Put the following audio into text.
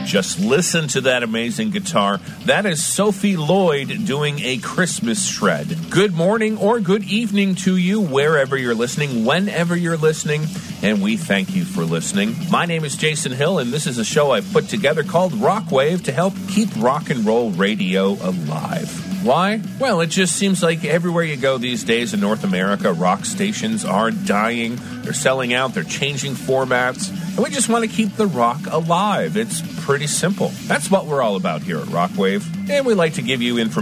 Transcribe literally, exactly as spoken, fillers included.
Just listen to that amazing guitar. That is Sophie Lloyd doing a Christmas shred. Good morning or good evening to you, wherever you're listening, whenever you're listening, and we thank you for listening. My name is Jason Hill, and this is a show I've put together called Rockwave to help keep rock and roll radio alive. Why? Well, it just seems like everywhere you go these days in North America, rock stations are dying, they're selling out, they're changing formats, and we just want to keep the rock alive. It's pretty simple. That's what we're all about here at Rockwave, and we like to give you information